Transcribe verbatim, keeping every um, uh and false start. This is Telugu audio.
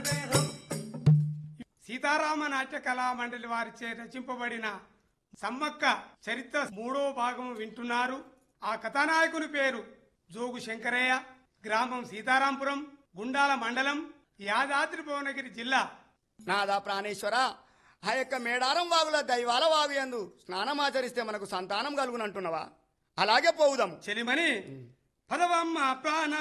సీతారామ నాట్య కళా మండలి వారిచే రచింపబడిన సమ్మక్క చరిత్ర మూడో భాగం వింటున్నారు. ఆ కథానాయకుని పేరు జోగు శంకరయ్య, గ్రామం సీతారాంపురం, గుండాల మండలం, యాదాద్రి భువనగిరి జిల్లా. నాదా ప్రాణేశ్వర, ఆ యొక్క మేడారం వాగుల దైవాల వాగు యందు స్నానమాచరిస్తే మనకు సంతానం కలుగునంటున్నవా? అలాగే పోవుదాము చెలిమని పదవమ్మ ప్రాణ